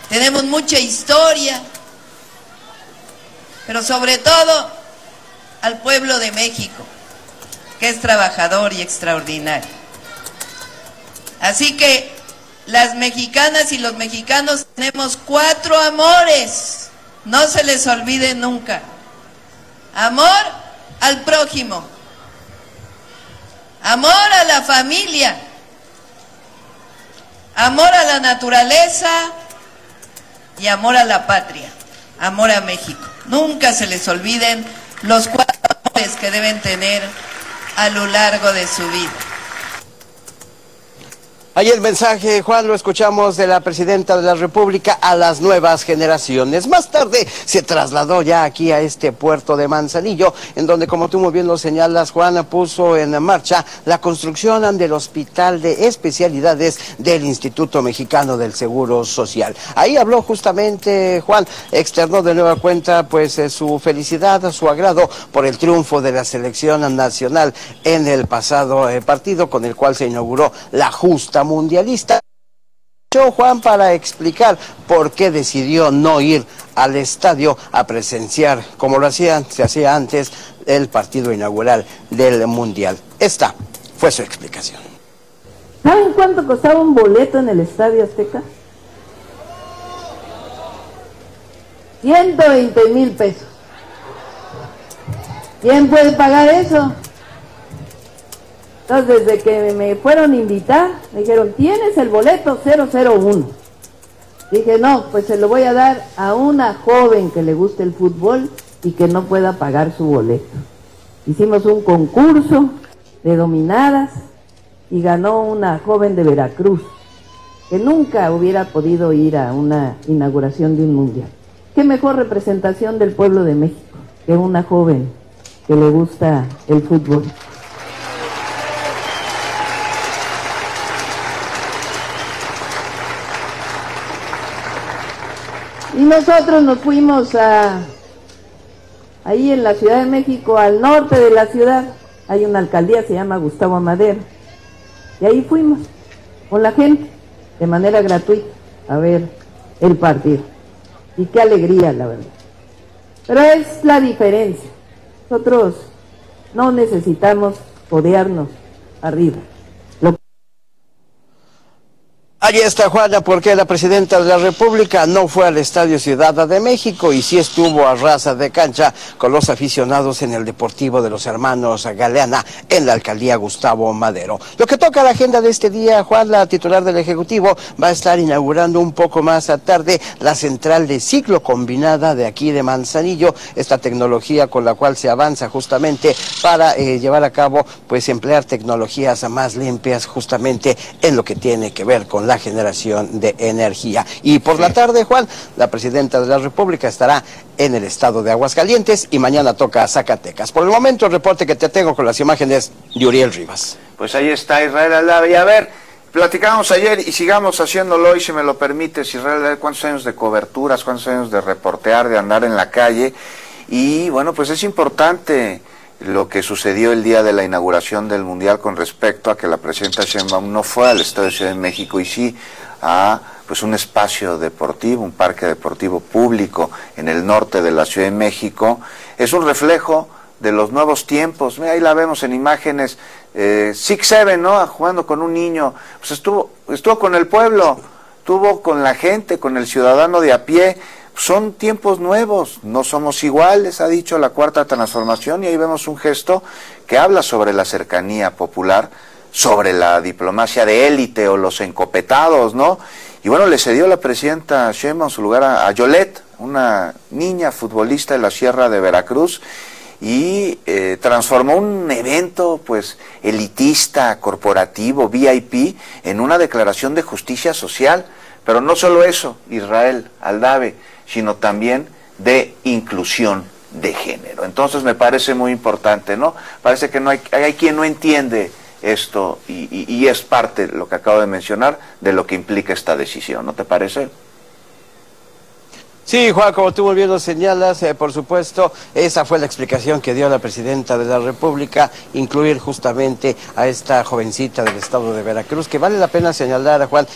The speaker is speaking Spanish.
tenemos mucha historia, pero sobre todo al pueblo de México, que es trabajador y extraordinario. Así que las mexicanas y los mexicanos tenemos 4 amores, no se les olvide nunca. Amor al prójimo, amor a la familia, amor a la naturaleza y amor a la patria, amor a México. Nunca se les olviden los 4 amores que deben tener a lo largo de su vida. Ahí el mensaje, Juan, lo escuchamos de la presidenta de la República a las nuevas generaciones. Más tarde se trasladó ya aquí a este puerto de Manzanillo, en donde, como tú muy bien lo señalas, Juan, puso en marcha la construcción del Hospital de Especialidades del Instituto Mexicano del Seguro Social. Ahí habló justamente, Juan, externó de nueva cuenta pues su felicidad, su agrado por el triunfo de la selección nacional en el pasado partido con el cual se inauguró la justa mundialista. Juan, para explicar por qué decidió no ir al estadio a presenciar, como se hacía antes, el partido inaugural del Mundial. Esta fue su explicación. ¿Saben cuánto costaba un boleto en el Estadio Azteca? 120,000 pesos. ¿Quién puede pagar eso? Entonces, desde que me fueron a invitar, me dijeron, ¿tienes el boleto 001? Dije, no, pues se lo voy a dar a una joven que le guste el fútbol y que no pueda pagar su boleto. Hicimos un concurso de dominadas y ganó una joven de Veracruz, que nunca hubiera podido ir a una inauguración de un mundial. ¿Qué mejor representación del pueblo de México que una joven que le gusta el fútbol? Y nosotros nos fuimos ahí en la Ciudad de México, al norte de la ciudad, hay una alcaldía, se llama Gustavo Amadero, y ahí fuimos con la gente, de manera gratuita, a ver el partido. Y qué alegría, la verdad. Pero es la diferencia. Nosotros no necesitamos codearnos arriba. Allí está, Juana, porque la presidenta de la República no fue al Estadio Ciudad de México y sí estuvo a ras de cancha con los aficionados en el Deportivo de los Hermanos Galeana en la alcaldía Gustavo Madero. Lo que toca a la agenda de este día, Juan, la titular del Ejecutivo va a estar inaugurando un poco más tarde la central de ciclo combinada de aquí de Manzanillo, esta tecnología con la cual se avanza justamente para llevar a cabo, pues emplear tecnologías más limpias justamente en lo que tiene que ver con la generación de energía. Y por la tarde, Juan, la presidenta de la República estará en el estado de Aguascalientes y mañana toca a Zacatecas. Por el momento, el reporte que te tengo con las imágenes de Uriel Rivas. Pues ahí está Israel Aldave. Y a ver, platicamos ayer y sigamos haciéndolo hoy, si me lo permites, Israel Aldave, cuántos años de coberturas, cuántos años de reportear, de andar en la calle. Y bueno, pues es importante lo que sucedió el día de la inauguración del Mundial con respecto a que la presidenta Sheinbaum no fue al Estadio de Ciudad de México y sí a pues un espacio deportivo, un parque deportivo público en el norte de la Ciudad de México. Es un reflejo de los nuevos tiempos. Mira, ahí la vemos en imágenes, 6-7, ¿no? Jugando con un niño. Pues estuvo con el pueblo, estuvo con la gente, con el ciudadano de a pie. Son tiempos nuevos, no somos iguales, ha dicho la Cuarta Transformación, y ahí vemos un gesto que habla sobre la cercanía popular, sobre la diplomacia de élite o los encopetados, ¿no? Y bueno, le cedió la presidenta Sheinbaum su lugar a Yolette, una niña futbolista de la Sierra de Veracruz, y transformó un evento pues elitista, corporativo, VIP, en una declaración de justicia social. Pero no solo eso, Israel Aldave, sino también de inclusión de género. Entonces me parece muy importante, ¿no? Parece que no hay quien no entiende esto y es parte, lo que acabo de mencionar, de lo que implica esta decisión, ¿no te parece? Sí, Juan, como tú muy bien lo señalas, por supuesto, esa fue la explicación que dio la presidenta de la República, incluir justamente a esta jovencita del estado de Veracruz, que vale la pena señalar, Juan,